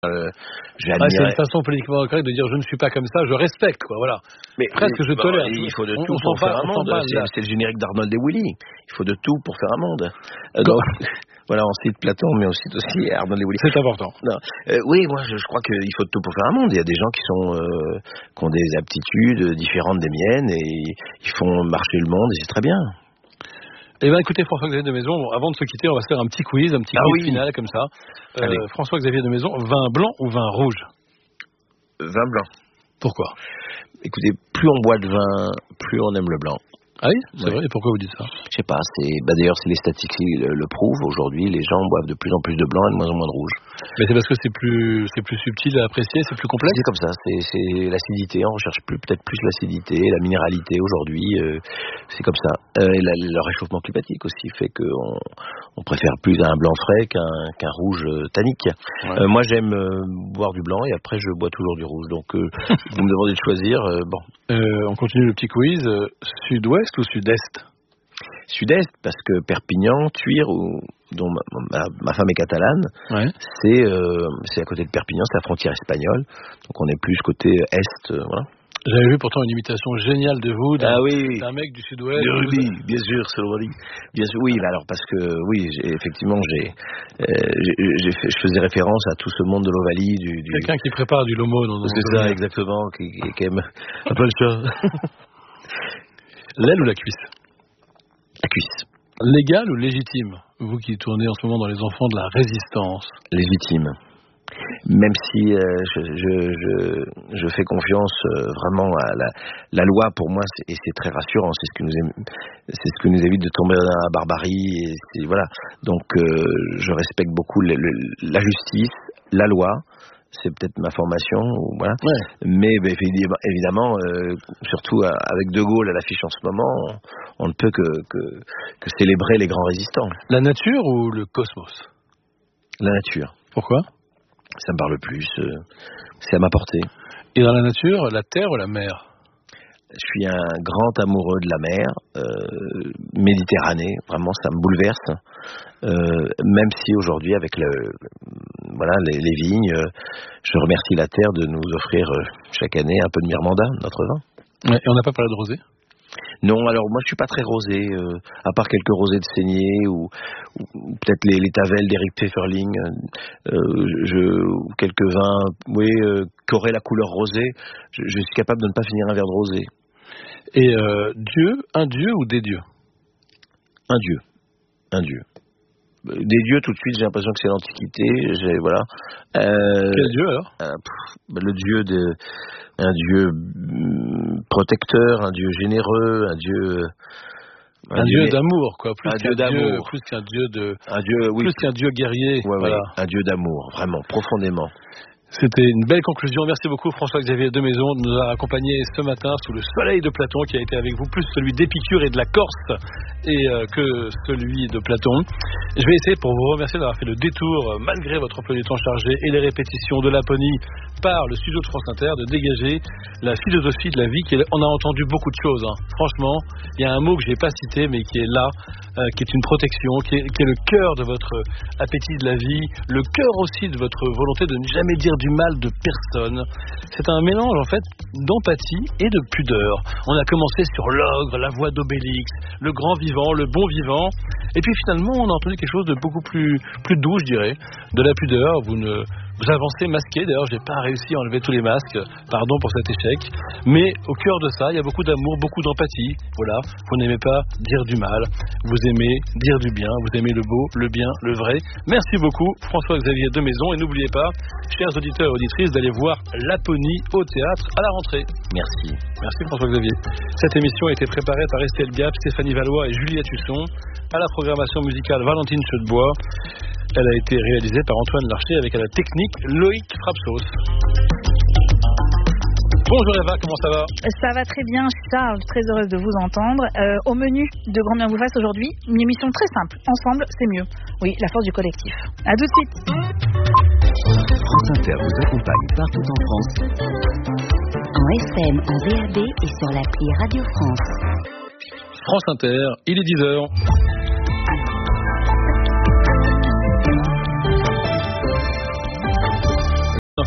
J'admire. C'est une façon politiquement correcte de dire je ne suis pas comme ça, je respecte, quoi, voilà. Mais presque je tolère. Il faut de tout pour faire un monde. C'est le générique d'Arnold et Willy. Il faut de tout pour faire un monde. Donc, voilà, on cite Platon, mais on cite aussi Arnold et Willy. C'est important. Oui, moi, je crois qu'il faut de tout pour faire un monde. Il y a des gens qui ont des aptitudes différentes des miennes et ils font marcher le monde et c'est très bien. Eh bien, écoutez, François-Xavier de Maison, avant de se quitter, on va se faire un petit quiz final comme ça. François-Xavier de Maison, vin blanc ou vin rouge? Vin blanc. Pourquoi? Écoutez, plus on boit de vin, plus on aime le blanc. Ah oui, c'est vrai. Et pourquoi vous dites ça? Je sais pas. D'ailleurs, les statistiques le prouvent. Aujourd'hui, les gens boivent de plus en plus de blanc et de moins en moins de rouge. Mais c'est parce que c'est plus subtil à apprécier, c'est plus complexe. C'est comme ça. C'est l'acidité. On recherche peut-être plus l'acidité, la minéralité aujourd'hui. C'est comme ça. Et le réchauffement climatique aussi fait qu'on préfère plus un blanc frais qu'un rouge tannique. Ouais. Moi, j'aime boire du blanc et après, je bois toujours du rouge. Donc, vous me demandez de choisir. On continue le petit quiz. Sud-ouest ou sud-est? Sud-est, parce que Perpignan, Tuire, dont ma femme est catalane, c'est à côté de Perpignan, c'est la frontière espagnole. Donc on est plus côté est, voilà. J'avais vu pourtant une imitation géniale de vous, d'un mec du Sud-Ouest. Le rugby, bien sûr, c'est le rugby. Bien sûr, oui, alors parce que effectivement, je faisais référence à tout ce monde de l'Ovalie, quelqu'un qui prépare du lomo dans. C'est ça, exactement, qui aime un peu le chat. L'aile ou la cuisse? La cuisse. Légal ou légitime? Vous qui tournez en ce moment dans les enfants de la résistance. Légitime. Même si je fais confiance vraiment à la loi, pour moi, et c'est très rassurant. C'est ce que nous évite de tomber dans la barbarie. Et voilà. Donc, je respecte beaucoup la justice, la loi. C'est peut-être ma formation, voilà. Ouais. Mais évidemment, surtout avec De Gaulle à l'affiche en ce moment, on ne peut que célébrer les grands résistants. La nature ou le cosmos? La nature. Pourquoi? Ça me parle plus. C'est à ma portée. Et dans la nature, la terre ou la mer? Je suis un grand amoureux de la mer, Méditerranée. Vraiment, ça me bouleverse. Même si aujourd'hui, avec les vignes, je remercie la terre de nous offrir chaque année un peu de Mirmanda, notre vin. Ouais, et on n'a pas parlé de rosé? Non, alors moi je suis pas très rosé, à part quelques rosés de saignée ou peut-être les Tavel d'Éric Pfefferling, quelques vins, qui auraient la couleur rosée. Je suis capable de ne pas finir un verre de rosé. Et un dieu ou des dieux? Un dieu. Des dieux, tout de suite, j'ai l'impression que c'est l'Antiquité. Voilà. Quel dieu alors? Le dieu un dieu protecteur, un dieu généreux, un dieu d'amour, quoi. Plus qu'un dieu guerrier. Ouais, voilà. Un dieu d'amour, vraiment, profondément. C'était une belle conclusion. Merci beaucoup François-Xavier de Maison de nous avoir accompagnés ce matin sous le soleil de Platon qui a été avec vous, plus celui d'Épicure et de la Corse que celui de Platon. Je vais essayer, pour vous remercier d'avoir fait le détour malgré votre emploi du temps chargé et les répétitions de Laponie par le studio de France Inter, de dégager la philosophie de la vie. On a entendu beaucoup de choses, hein. Franchement, il y a un mot que je n'ai pas cité mais qui est là, qui est une protection, qui est le cœur de votre appétit de la vie, le cœur aussi de votre volonté de ne jamais dire du mal de personne. C'est un mélange en fait d'empathie et de pudeur. On a commencé sur l'ogre, la voix d'Obélix, le grand vivant, le bon vivant, et puis finalement on a entendu quelque chose de beaucoup plus doux, je dirais, de la pudeur. Vous avancez masqué, d'ailleurs je n'ai pas réussi à enlever tous les masques, pardon pour cet échec, mais au cœur de ça il y a beaucoup d'amour, beaucoup d'empathie. Voilà, vous n'aimez pas dire du mal, vous aimez dire du bien, vous aimez le beau, le bien, le vrai. Merci beaucoup François-Xavier de Maison, et n'oubliez pas, chers auditeurs et auditrices, d'aller voir Laponie au théâtre à la rentrée. Merci François-Xavier. Cette émission a été préparée par Estelle Gap, Stéphanie Valois et Juliette Husson. À la programmation musicale, Valentine Chedebois. Elle a été réalisée par Antoine Larcher avec à la technique Loïc Frapsos. Bonjour Eva, comment ça va? Ça va très bien Charles, très heureuse de vous entendre. Au menu de Grand Bien vous fasse aujourd'hui, une émission très simple. Ensemble, c'est mieux. Oui, la force du collectif. À tout de suite. France Inter vous accompagne partout en France. En FM, en DAB et sur l'appli Radio France. France Inter, il est 10h.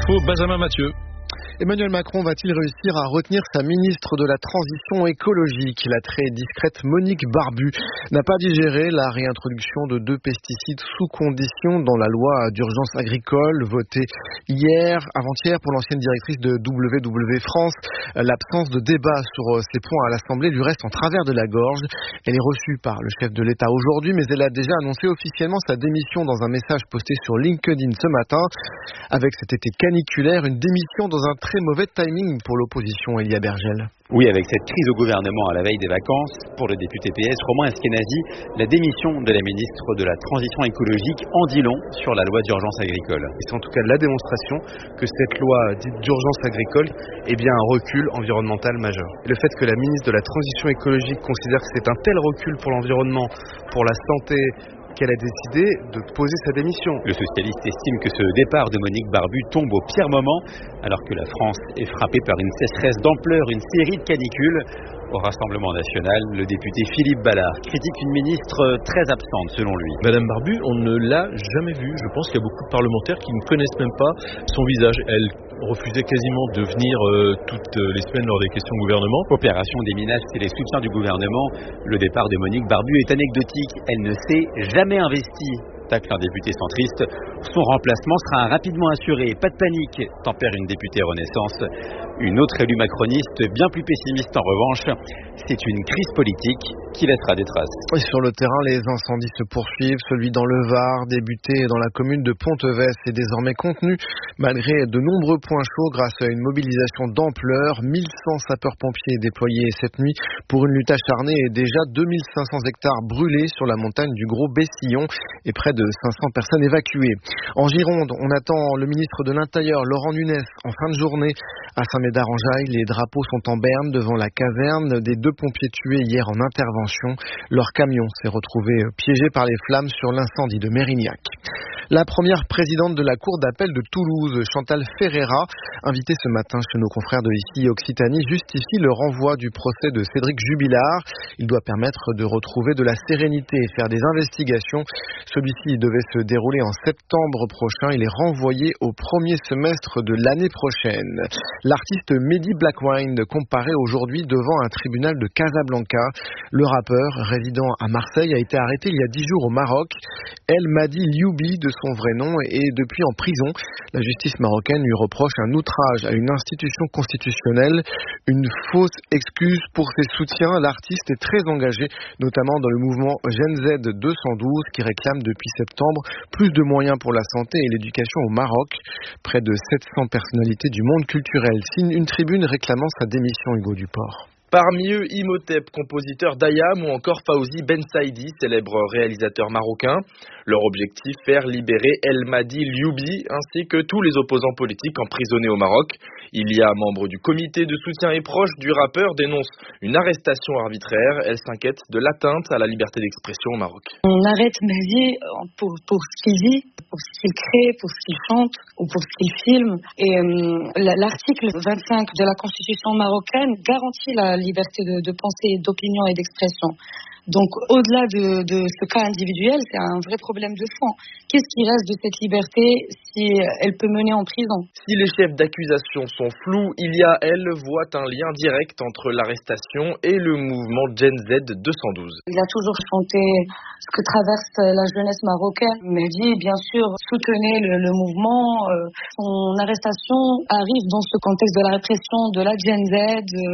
info, Benjamin Mathieu. Emmanuel Macron va-t-il réussir à retenir sa ministre de la Transition écologique? La très discrète Monique Barbu n'a pas digéré la réintroduction de 2 pesticides sous condition dans la loi d'urgence agricole votée avant-hier pour l'ancienne directrice de WW France. L'absence de débat sur ces points à l'Assemblée lui reste en travers de la gorge. Elle est reçue par le chef de l'État aujourd'hui, mais elle a déjà annoncé officiellement sa démission dans un message posté sur LinkedIn ce matin. Avec cet été caniculaire, une démission dans un très mauvais timing pour l'opposition, Elia Bergel. Oui, avec cette crise au gouvernement à la veille des vacances, pour le député PS Romain Eskenazi, la démission de la ministre de la Transition écologique en dit long sur la loi d'urgence agricole. C'est en tout cas la démonstration que cette loi dite d'urgence agricole est bien un recul environnemental majeur. Et le fait que la ministre de la Transition écologique considère que c'est un tel recul pour l'environnement, pour la santé, qu'elle a décidé de poser sa démission. Le socialiste estime que ce départ de Monique Barbu tombe au pire moment, alors que la France est frappée par une sécheresse d'ampleur, une série de canicules. Au Rassemblement national, le député Philippe Ballard critique une ministre très absente selon lui. Madame Barbu, on ne l'a jamais vue. Je pense qu'il y a beaucoup de parlementaires qui ne connaissent même pas son visage. Elle refusait quasiment de venir toutes les semaines lors des questions de gouvernement. Opération des minages et les soutiens du gouvernement. Le départ de Monique Barbu est anecdotique. Elle ne s'est jamais investie, tacle un député centriste. Son remplacement sera rapidement assuré. Pas de panique, tempère une députée Renaissance. Une autre élue macroniste, bien plus pessimiste en revanche. C'est une crise politique qui laissera des traces. Et sur le terrain, les incendies se poursuivent. Celui dans le Var, débuté dans la commune de Ponteves, est désormais contenu malgré de nombreux points chauds grâce à une mobilisation d'ampleur. 1100 sapeurs-pompiers déployés cette nuit pour une lutte acharnée et déjà 2500 hectares brûlés sur la montagne du Gros Bessillon et près de 500 personnes évacuées. En Gironde, on attend le ministre de l'Intérieur, Laurent Nunez, en fin de journée. À Saint-Médard-en-Jaille, les drapeaux sont en berne devant la caserne des 2 pompiers tués hier en intervention. Leur camion s'est retrouvé piégé par les flammes sur l'incendie de Mérignac. La première présidente de la Cour d'appel de Toulouse, Chantal Ferreira, invitée ce matin chez nos confrères de ici Occitanie, justifie le renvoi du procès de Cédric Jubilard. Il doit permettre de retrouver de la sérénité et faire des investigations. Celui-ci devait se dérouler en septembre prochain. Il est renvoyé au premier semestre de l'année prochaine. L'artiste Mehdi Blackwine comparaît aujourd'hui devant un tribunal de Casablanca. Le rappeur, résident à Marseille, a été arrêté il y a 10 jours au Maroc. El Madi Lioubi, de son vrai nom, est depuis en prison. La justice marocaine lui reproche un outrage à une institution constitutionnelle, une fausse excuse pour ses soutiens. L'artiste est très engagé, notamment dans le mouvement Gen Z 212, qui réclame depuis septembre plus de moyens pour la santé et l'éducation au Maroc. Près de 700 personnalités du monde culturel signent une tribune réclamant sa démission, Hugo Duport. Parmi eux, Imhotep, compositeur d'Ayam, ou encore Fawzi Ben Saïdi, célèbre réalisateur marocain. Leur objectif, faire libérer El Madi Lioubi, ainsi que tous les opposants politiques emprisonnés au Maroc. Il y a membres du comité de soutien et proches du rappeur dénoncent une arrestation arbitraire. Elle s'inquiète de l'atteinte à la liberté d'expression au Maroc. On arrête Mehdi pour ce qu'il dit, pour ce qu'il crée, pour ce qu'il chante ou pour ce qu'il filme. Et l'article 25 de la Constitution marocaine garantit la liberté de pensée, d'opinion et d'expression. Donc, au-delà de ce cas individuel, c'est un vrai problème de fond. Qu'est-ce qui reste de cette liberté si elle peut mener en prison? Si les chefs d'accusation sont flous, il y a, elle, voit un lien direct entre l'arrestation et le mouvement Gen Z 212. Il a toujours chanté ce que traverse la jeunesse marocaine. Mehdi, bien sûr, soutenait le mouvement. Son arrestation arrive dans ce contexte de la répression de la Gen Z.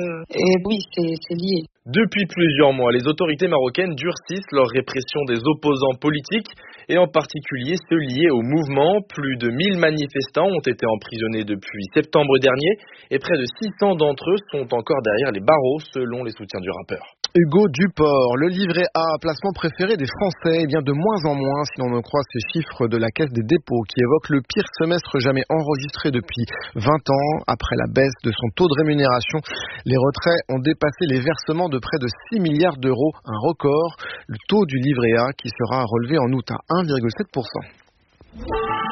Et oui, c'est lié. Depuis plusieurs mois, les autorités marocaines durcissent leur répression des opposants politiques et en particulier ceux liés au mouvement. Plus de 1000 manifestants ont été emprisonnés depuis septembre dernier et près de 600 d'entre eux sont encore derrière les barreaux selon les soutiens du rappeur. Hugo Duport, le livret A, placement préféré des Français, bien de moins en moins si l'on en croit ces chiffres de la Caisse des dépôts qui évoquent le pire semestre jamais enregistré depuis 20 ans. Après la baisse de son taux de rémunération, les retraits ont dépassé les versements de près de 6 milliards d'euros, un record. Le taux du livret A qui sera relevé en août à 1,7%.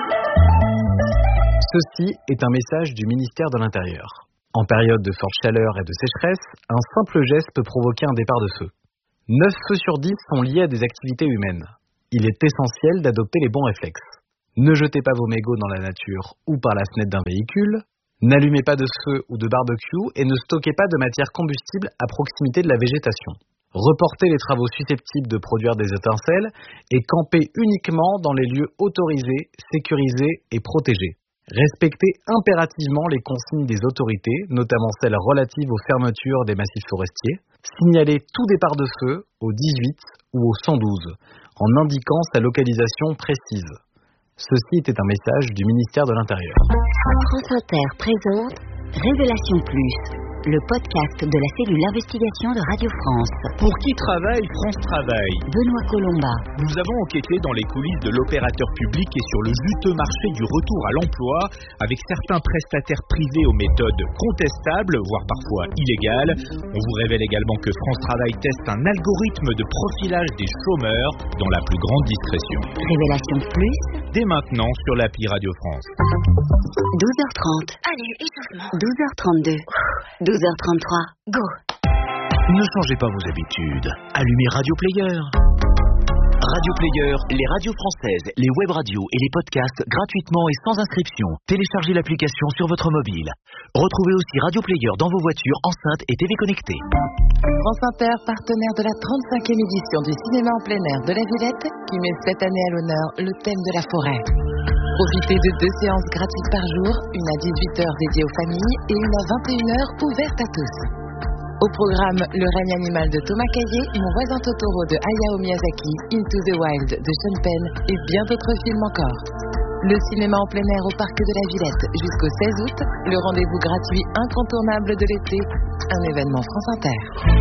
Ceci est un message du ministère de l'Intérieur. En période de forte chaleur et de sécheresse, un simple geste peut provoquer un départ de feu. 9 feux sur 10 sont liés à des activités humaines. Il est essentiel d'adopter les bons réflexes. Ne jetez pas vos mégots dans la nature ou par la fenêtre d'un véhicule. N'allumez pas de feu ou de barbecue et ne stockez pas de matière combustible à proximité de la végétation. Reportez les travaux susceptibles de produire des étincelles et campez uniquement dans les lieux autorisés, sécurisés et protégés. Respectez impérativement les consignes des autorités, notamment celles relatives aux fermetures des massifs forestiers. Signalez tout départ de feu au 18 ou au 112 en indiquant sa localisation précise. Ceci était un message du ministère de l'Intérieur. France Inter présente Révélation Plus, le podcast de la cellule investigation de Radio France. Pour qui travaille France Travail? Benoît Colombat. Nous avons enquêté dans les coulisses de l'opérateur public et sur le juteux marché du retour à l'emploi avec certains prestataires privés aux méthodes contestables, voire parfois illégales. On vous révèle également que France Travail teste un algorithme de profilage des chômeurs dans la plus grande discrétion. Révélation Plus, dès maintenant sur l'appli Radio France. 12h30. Allez, échauffement. 12h32. 12h33. Go. Ne changez pas vos habitudes. Allumez Radio Player. Radio Player, les radios françaises, les web radios et les podcasts gratuitement et sans inscription. Téléchargez l'application sur votre mobile. Retrouvez aussi Radio Player dans vos voitures, enceintes et TV connectées. France Inter, partenaire de la 35e édition du cinéma en plein air de la Villette, qui met cette année à l'honneur le thème de la forêt. Profitez de 2 séances gratuites par jour, une à 18h dédiée aux familles et une à 21h ouverte à tous. Au programme, le règne animal de Thomas Caillet, Mon voisin Totoro de Hayao Miyazaki, Into the Wild de Sean Penn et bien d'autres films encore. Le cinéma en plein air au parc de la Villette jusqu'au 16 août, le rendez-vous gratuit incontournable de l'été, un événement France Inter.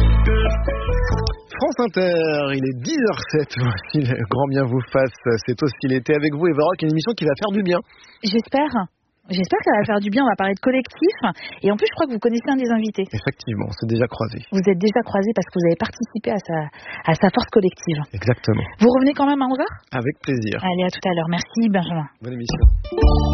France Inter, il est 10h07, voici le grand bien vous fasse, c'est aussi l'été avec vous et Varrock, une émission qui va faire du bien. J'espère qu'elle va faire du bien, on va parler de collectif. Et en plus, je crois que vous connaissez un des invités. Effectivement, on s'est déjà croisés. Vous êtes déjà croisés parce que vous avez participé à sa force collective. Exactement. Vous revenez quand même à 11h ? Avec plaisir. Allez, à tout à l'heure. Merci Benjamin. Bonne émission.